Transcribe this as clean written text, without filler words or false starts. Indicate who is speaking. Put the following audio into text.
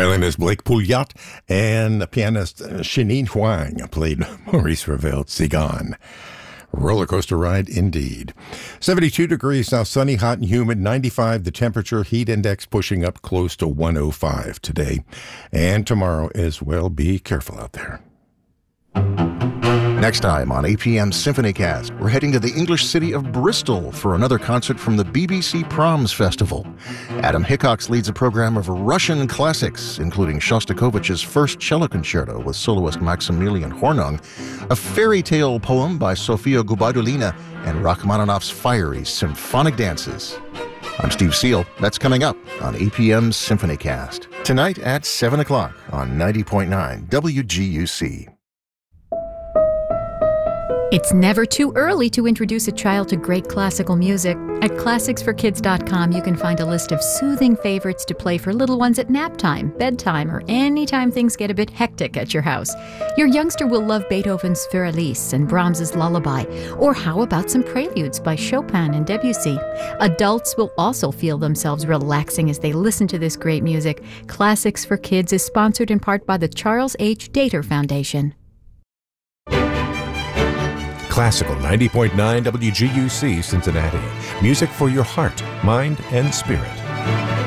Speaker 1: Violinist Blake Pouliot and pianist Shanine Huang played Maurice Ravel's Sigan. Roller coaster ride indeed. 72 degrees now, sunny, hot and humid. 95 the temperature, heat index pushing up close to 105 today and tomorrow as well. Be careful out there.
Speaker 2: Next time on APM Symphonycast, we're heading to the English city of Bristol for another concert from the BBC Proms Festival. Adam Hickox leads a program of Russian classics, including Shostakovich's First Cello Concerto with soloist Maximilian Hornung, a fairy tale poem by Sofia Gubaidulina, and Rachmaninoff's fiery symphonic dances. I'm Steve Seal. That's coming up on APM Symphonycast. Tonight at 7 o'clock on 90.9 WGUC.
Speaker 3: It's never too early to introduce a child to great classical music. At classicsforkids.com, you can find a list of soothing favorites to play for little ones at nap time, bedtime, or anytime things get a bit hectic at your house. Your youngster will love Beethoven's Fürelise and Brahms's Lullaby. Or how about some preludes by Chopin and Debussy? Adults will also feel themselves relaxing as they listen to this great music. Classics for Kids is sponsored in part by the Charles H. Dater Foundation.
Speaker 4: Classical 90.9 WGUC Cincinnati. Music for your heart, mind, and spirit.